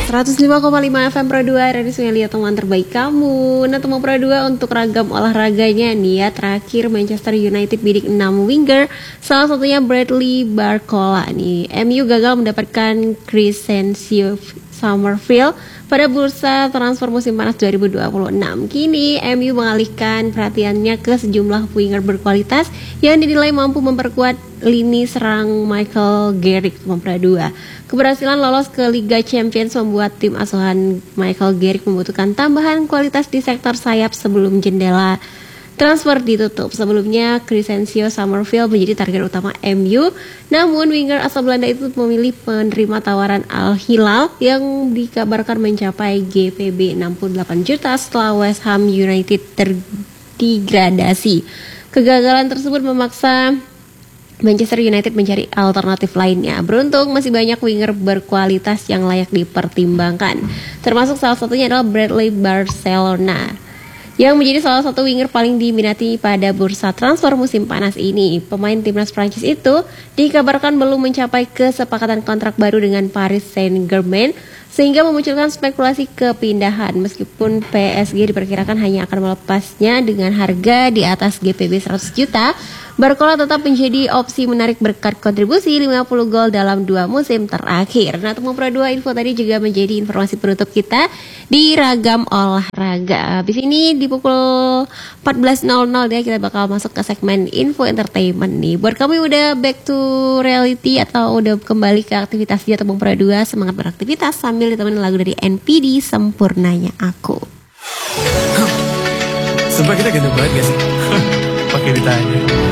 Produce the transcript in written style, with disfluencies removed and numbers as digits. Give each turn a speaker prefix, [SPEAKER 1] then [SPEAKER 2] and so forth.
[SPEAKER 1] 105,5 FM Pro 2 Radio Sungai Liat, teman terbaik kamu. Nah teman Pro 2 untuk ragam olahraganya nih ya. Terakhir Manchester United bidik 6 winger, salah satunya Bradley Barcola nih. MU gagal mendapatkan Crescencio Summerfield pada bursa transfer musim panas 2026. Kini MU mengalihkan perhatiannya ke sejumlah winger berkualitas yang dinilai mampu memperkuat lini serang Michael Carrick Pro 2. Keberhasilan lolos ke Liga Champions membuat tim asuhan Michael Carrick membutuhkan tambahan kualitas di sektor sayap sebelum jendela transfer ditutup. Sebelumnya Crescencio Summerfield menjadi target utama MU, namun winger asal Belanda itu memilih penerima tawaran Al Hilal yang dikabarkan mencapai GBP 68 juta setelah West Ham United terdegradasi. Kegagalan tersebut memaksa Manchester United mencari alternatif lainnya. Beruntung masih banyak winger berkualitas yang layak dipertimbangkan, termasuk salah satunya adalah Bradley Barcelona, yang menjadi salah satu winger paling diminati pada bursa transfer musim panas ini. Pemain timnas Prancis itu dikabarkan belum mencapai kesepakatan kontrak baru dengan Paris Saint-Germain, sehingga memunculkan spekulasi kepindahan. Meskipun PSG diperkirakan hanya akan melepasnya dengan harga di atas GBP 100 juta, Barcola tetap menjadi opsi menarik berkat kontribusi 50 gol dalam 2 musim terakhir. Nah, teman Pro 2 info tadi juga menjadi informasi penutup kita di ragam olahraga. Habis ini di pukul 14.00 ya kita bakal masuk ke segmen info entertainment nih. Buat kamu yang udah back to reality atau udah kembali ke aktivitasnya teman Pro 2, semangat beraktivitas sambil ditemenin lagu dari NPD Sempurnanya Aku.
[SPEAKER 2] Sumpah kita ganteng banget gak sih? Pakai ditanya.